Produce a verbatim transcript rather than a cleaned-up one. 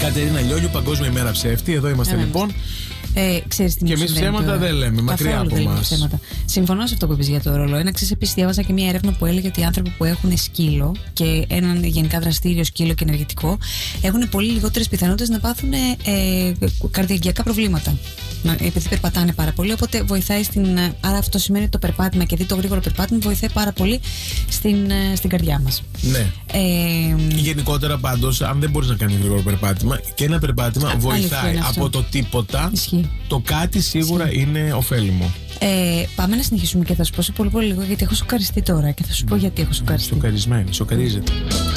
Κατερίνα Λιόλιου, Παγκόσμια ημέρα ψεύτη. Εδώ είμαστε Ένα λοιπόν. Ε, ξέρεις τι και μου εμείς συμβαίνει ψέματα τώρα? δεν λέμε, μακριά Καθόλου από δεν λέμε εμάς. ψέματα. Συμφωνώ σε αυτό που είπες για το ρολόι. Να ξέρεις, επίσης διάβαζα και μια έρευνα που έλεγε ότι οι άνθρωποι που έχουν σκύλο και έναν γενικά δραστήριο σκύλο και ενεργητικό έχουν πολύ λιγότερες πιθανότητες να πάθουν ε, καρδιακά προβλήματα. Επειδή περπατάνε πάρα πολύ, οπότε βοηθάει στην. Άρα αυτό σημαίνει ότι το περπάτημα και δει το γρήγορο περπάτημα βοηθάει πάρα πολύ στην, στην καρδιά μας. Ναι. Ε, Γενικότερα πάντως, αν δεν μπορείς να κάνεις γρήγορο περπάτημα, και ένα περπάτημα Α, βοηθάει από το τίποτα. Ισχύει. Το κάτι σίγουρα Ισχύει. είναι ωφέλιμο. Ε, πάμε να συνεχίσουμε και θα σου πω σε πολύ πολύ λίγο γιατί έχω σοκαριστεί τώρα και θα σου πω γιατί έχω σοκαριστεί. Σοκαρισμένη, σοκαρίζεται.